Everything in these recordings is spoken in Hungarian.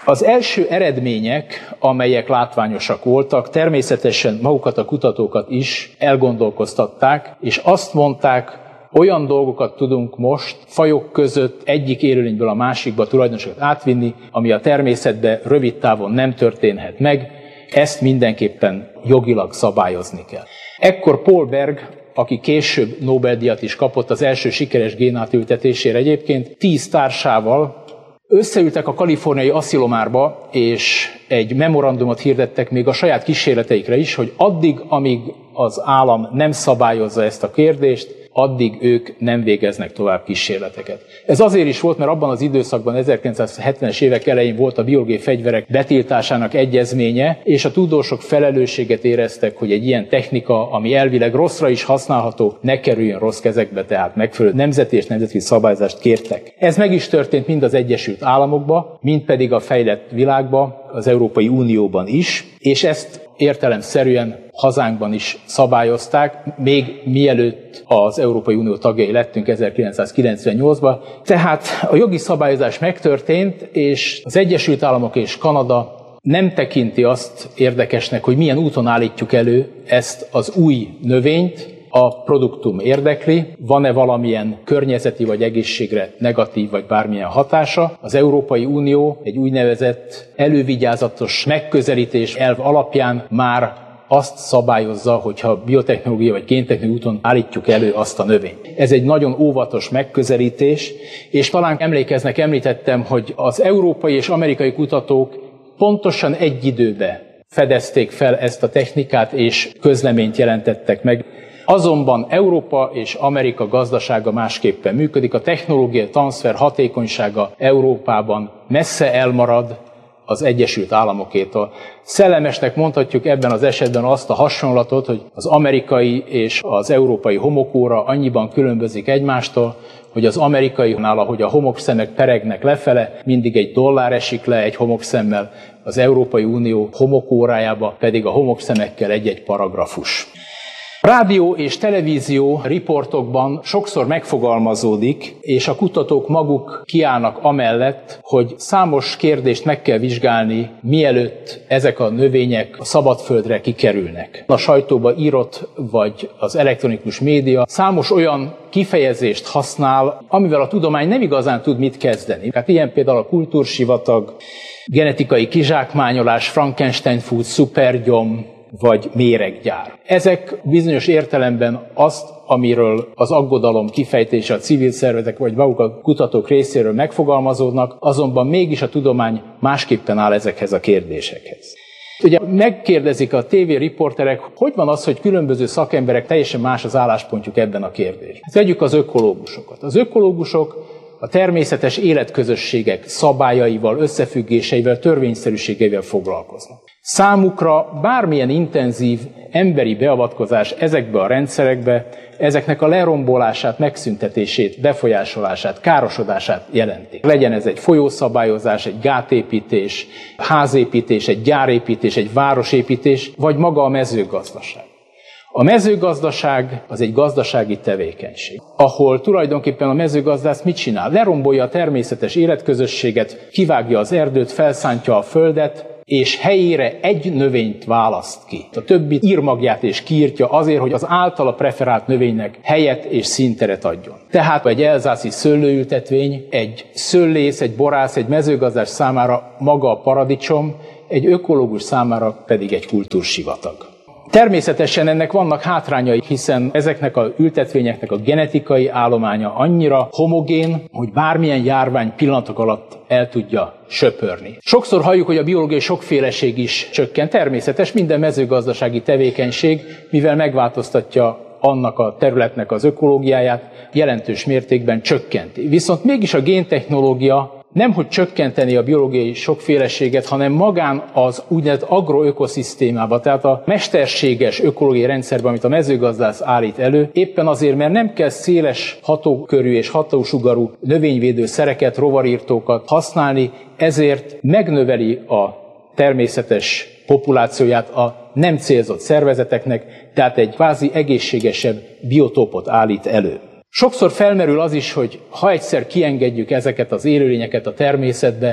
Az első eredmények, amelyek látványosak voltak, természetesen magukat a kutatókat is elgondolkoztatták, és azt mondták, olyan dolgokat tudunk most fajok között egyik élőlényből a másikba tulajdonosokat átvinni, ami a természetben rövid távon nem történhet meg, ezt mindenképpen jogilag szabályozni kell. Ekkor Paul Berg, aki később Nobel-díjat is kapott az első sikeres génátültetésére egyébként, 10 társával összeültek a kaliforniai Asilomárba, és egy memorandumot hirdettek még a saját kísérleteikre is, hogy addig, amíg az állam nem szabályozza ezt a kérdést, addig ők nem végeznek tovább kísérleteket. Ez azért is volt, mert abban az időszakban, 1970-es évek elején volt a biológiai fegyverek betiltásának egyezménye, és a tudósok felelősséget éreztek, hogy egy ilyen technika, ami elvileg rosszra is használható, ne kerüljön rossz kezekbe, tehát megfelelő nemzeti és nemzetközi szabályozást kértek. Ez meg is történt mind az Egyesült Államokban, mind pedig a fejlett világban, az Európai Unióban is, és ezt értelemszerűen hazánkban is szabályozták, még mielőtt az Európai Unió tagjai lettünk 1998-ban. Tehát a jogi szabályozás megtörtént, és az Egyesült Államok és Kanada nem tekinti azt érdekesnek, hogy milyen úton állítjuk elő ezt az új növényt. A produktum érdekli, van-e valamilyen környezeti vagy egészségre negatív vagy bármilyen hatása. Az Európai Unió egy úgynevezett elővigyázatos megközelítés elv alapján már azt szabályozza, hogyha biotechnológia vagy géntechnológia úton állítjuk elő azt a növényt. Ez egy nagyon óvatos megközelítés, és talán emlétettem, hogy az európai és amerikai kutatók pontosan egy időben fedezték fel ezt a technikát, és közleményt jelentettek meg. Azonban Európa és Amerika gazdasága másképpen működik, a technológia transfer hatékonysága Európában messze elmarad az Egyesült Államokétól. Szellemesnek mondhatjuk ebben az esetben azt a hasonlatot, hogy az amerikai és az európai homokóra annyiban különbözik egymástól, hogy az amerikainál, ahogy a homokszemek peregnek lefele, mindig $1 esik le egy homokszemmel, az Európai Unió homokórájába pedig a homokszemekkel egy-egy paragrafus. Rádió és televízió riportokban sokszor megfogalmazódik, és a kutatók maguk kiállnak amellett, hogy számos kérdést meg kell vizsgálni, mielőtt ezek a növények a szabadföldre kikerülnek. A sajtóba írott, vagy az elektronikus média számos olyan kifejezést használ, amivel a tudomány nem igazán tud mit kezdeni. Hát ilyen például a kultúrsivatag, genetikai kizsákmányolás, Frankenstein food, szupergyom, vagy méreggyár. Ezek bizonyos értelemben azt, amiről az aggodalom kifejtése a civil szervezetek vagy maguk a kutatók részéről megfogalmazódnak, azonban mégis a tudomány másképpen áll ezekhez a kérdésekhez. Ugye megkérdezik a tévériporterek, hogy van az, hogy különböző szakemberek teljesen más az álláspontjuk ebben a kérdésben. Vegyük az ökológusokat. Az ökológusok a természetes életközösségek szabályaival, összefüggéseivel, törvényszerűségeivel foglalkoznak. Számukra bármilyen intenzív emberi beavatkozás ezekbe a rendszerekbe, ezeknek a lerombolását, megszüntetését, befolyásolását, károsodását jelenti. Legyen ez egy folyószabályozás, egy gátépítés, házépítés, egy gyárépítés, egy városépítés, vagy maga a mezőgazdaság. A mezőgazdaság az egy gazdasági tevékenység, ahol tulajdonképpen a mezőgazdász mit csinál? Lerombolja a természetes életközösséget, kivágja az erdőt, felszántja a földet, és helyére egy növényt választ ki. A többit írmagját és kiírtja azért, hogy az általa preferált növénynek helyet és színteret adjon. Tehát egy elzászi szőlőültetvény, egy szőlész, egy borász, egy mezőgazdás számára maga a paradicsom, egy ökológus számára pedig egy kultúrsivatag. Természetesen ennek vannak hátrányai, hiszen ezeknek az ültetvényeknek a genetikai állománya annyira homogén, hogy bármilyen járvány pillanatok alatt el tudja söpörni. Sokszor halljuk, hogy a biológiai sokféleség is csökken. Természetes, minden mezőgazdasági tevékenység, mivel megváltoztatja annak a területnek az ökológiáját, jelentős mértékben csökkenti. Viszont mégis a géntechnológia nemhogy csökkenteni a biológiai sokféleséget, hanem magán az úgynevezett agroökoszisztémában, tehát a mesterséges ökológiai rendszerben, amit a mezőgazdász állít elő, éppen azért, mert nem kell széles hatókörű és hatósugarú növényvédőszereket, rovarírtókat használni, ezért megnöveli a természetes populációját a nem célzott szervezeteknek, tehát egy kvázi egészségesebb biotópot állít elő. Sokszor felmerül az is, hogy ha egyszer kiengedjük ezeket az élőlényeket a természetbe,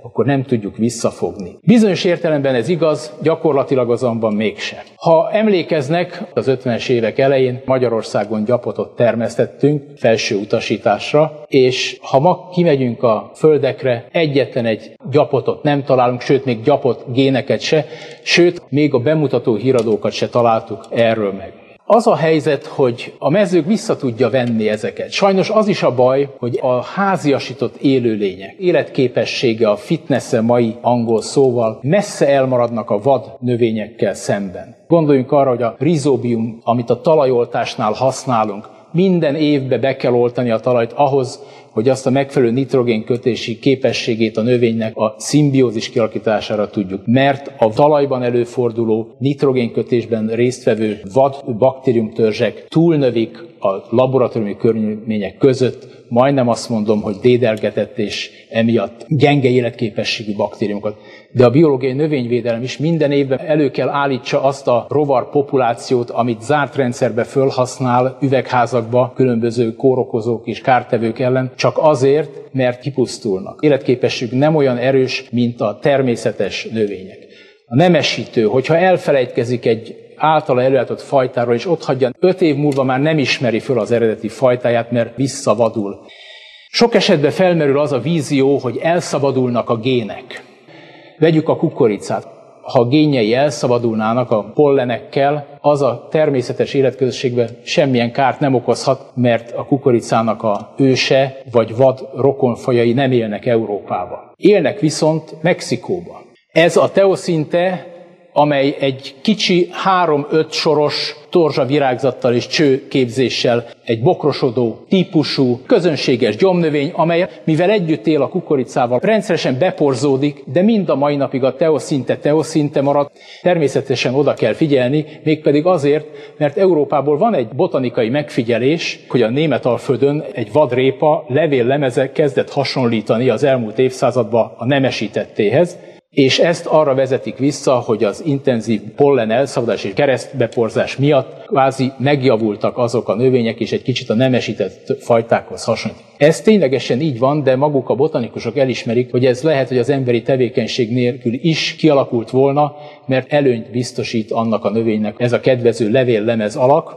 akkor nem tudjuk visszafogni. Bizonyos értelemben ez igaz, gyakorlatilag azonban mégsem. Ha emlékeznek, az 50-es évek elején Magyarországon gyapotot termesztettünk felső utasításra, és ha ma kimegyünk a földekre, egyetlen egy gyapotot nem találunk, sőt, még gyapot géneket se, sőt, még a bemutató híradókat se találtuk erről meg. Az a helyzet, hogy a mezők vissza tudja venni ezeket. Sajnos az is a baj, hogy a háziasított élőlények életképessége, a fitness-e mai angol szóval messze elmaradnak a vad növényekkel szemben. Gondoljunk arra, hogy a rizóbium, amit a talajoltásnál használunk, minden évben be kell oltani a talajt ahhoz, hogy azt a megfelelő nitrogénkötési képességét a növénynek a szimbiózis kialakítására tudjuk. Mert a talajban előforduló nitrogénkötésben résztvevő vad baktériumtörzsek túlnövik a laboratóriumi körülmények között, majdnem azt mondom, hogy dédelgetett és emiatt gyenge életképességű baktériumokat. De a biológiai növényvédelem is minden évben elő kell állítsa azt a rovar populációt, amit zárt rendszerbe fölhasznál üvegházakba különböző kórokozók és kártevők ellen, csak azért, mert kipusztulnak. Életképességük nem olyan erős, mint a természetes növények. A nemesítő, hogyha elfelejtkezik egy általa előállított fajtáról, és ott hagyja, 5 év múlva már nem ismeri föl az eredeti fajtáját, mert visszavadul. Sok esetben felmerül az a vízió, hogy elszabadulnak a gének. Vegyük a kukoricát. Ha a génjei elszabadulnának a pollenekkel, az a természetes életközösségben semmilyen kárt nem okozhat, mert a kukoricának a őse vagy vad rokonfajai nem élnek Európában. Élnek viszont Mexikóban. Ez a teoszinte, amely egy kicsi 3-5 soros torzsavirágzattal és csőképzéssel egy bokrosodó típusú, közönséges gyomnövény, amely mivel együtt él a kukoricával, rendszeresen beporzódik, de mind a mai napig a teoszinte marad. Természetesen oda kell figyelni, mégpedig azért, mert Európából van egy botanikai megfigyelés, hogy a Németalföldön egy vadrépa levéllemeze kezdett hasonlítani az elmúlt évszázadban a nemesítettéhez, és ezt arra vezetik vissza, hogy az intenzív pollen elszabadulás és keresztbeporzás miatt kvázi megjavultak azok a növények, és egy kicsit a nemesített fajtákhoz hasonlít. Ez ténylegesen így van, de maguk a botanikusok elismerik, hogy ez lehet, hogy az emberi tevékenység nélkül is kialakult volna, mert előnyt biztosít annak a növénynek ez a kedvező levéllemez alak.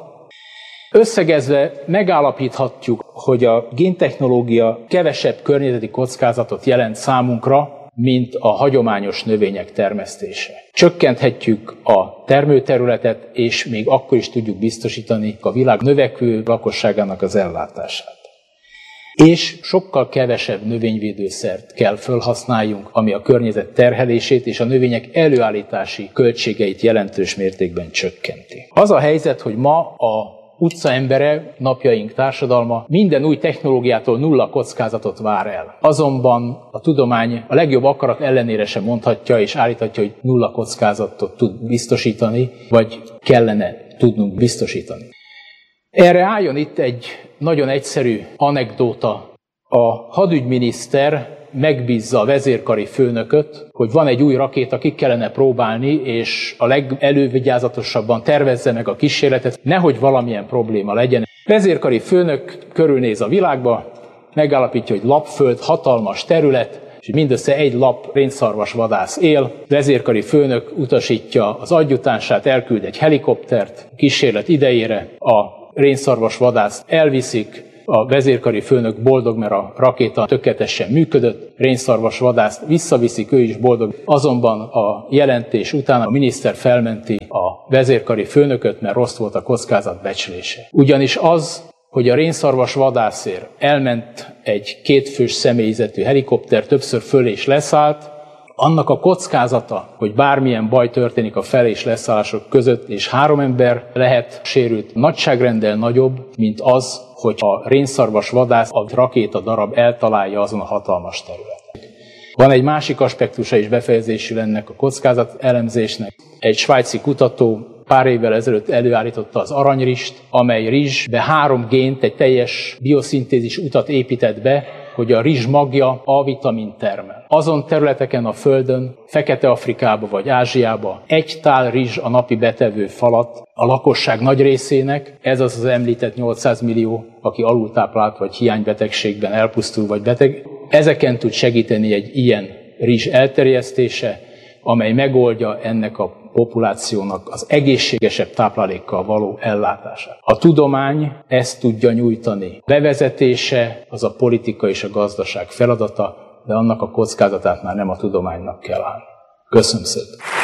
Összegezve megállapíthatjuk, hogy a géntechnológia kevesebb környezeti kockázatot jelent számunkra, mint a hagyományos növények termesztése. Csökkenthetjük a termőterületet, és még akkor is tudjuk biztosítani a világ növekvő lakosságának az ellátását. És sokkal kevesebb növényvédőszert kell felhasználjunk, ami a környezet terhelését és a növények előállítási költségeit jelentős mértékben csökkenti. Az a helyzet, hogy ma a utcaembere, napjaink társadalma minden új technológiától nulla kockázatot vár el. Azonban a tudomány a legjobb akarat ellenére sem mondhatja és állíthatja, hogy nulla kockázatot tud biztosítani, vagy kellene tudnunk biztosítani. Erre álljon itt egy nagyon egyszerű anekdóta. A hadügyminiszter megbízza a vezérkari főnököt, hogy van egy új rakéta, ki kellene próbálni, és a legelővigyázatosabban tervezze meg a kísérletet, nehogy valamilyen probléma legyen. Vezérkari főnök körülnéz a világba, megállapítja, hogy lapföld, hatalmas terület, és mindössze egy lap rénszarvas vadász él. Vezérkari főnök utasítja az adjutánsát, elküld egy helikoptert, kísérlet idejére a rénszarvas vadászt elviszik, a vezérkari főnök boldog, mert a rakéta tökéletesen működött, rénszarvas vadászt visszaviszik, ő is boldog. Azonban a jelentés után a miniszter felmenti a vezérkari főnököt, mert rossz volt a kockázat becslése. Ugyanis az, hogy a rénszarvas vadászért elment egy 2 fős személyzetű helikopter, többször föl és leszállt, annak a kockázata, hogy bármilyen baj történik a fel- és leszállások között, és 3 ember lehet sérült, nagyságrendel nagyobb, mint az, hogy a rénszarvas vadász a rakéta darab eltalálja azon a hatalmas területen. Van egy másik aspektusa is befejezésül ennek a kockázat elemzésnek. Egy svájci kutató pár évvel ezelőtt előállította az aranyrist, amely rizsbe 3 gént, egy teljes bioszintézis utat épített be, hogy a rizs magja A-vitamin termel. Azon területeken a Földön, Fekete-Afrikába vagy Ázsiába 1 tál rizs a napi betevő falat a lakosság nagy részének, ez az említett 800 millió, aki alultáplált vagy hiánybetegségben elpusztul vagy beteg, ezeken tud segíteni egy ilyen rizs elterjesztése, amely megoldja ennek a populációnak az egészségesebb táplálékkal való ellátását. A tudomány ezt tudja nyújtani. Bevezetése az a politika és a gazdaság feladata, de annak a kockázatát már nem a tudománynak kell állni. Köszönöm szépen!